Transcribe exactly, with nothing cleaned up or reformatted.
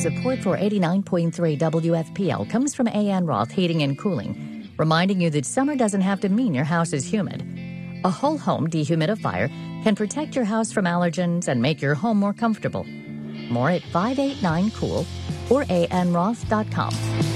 Support for eighty-nine point three W F P L comes from A N Roth Heating and Cooling, reminding you that summer doesn't have to mean your house is humid. A whole home dehumidifier can protect your house from allergens and make your home more comfortable. More at five eight nine cool or a n roth dot com.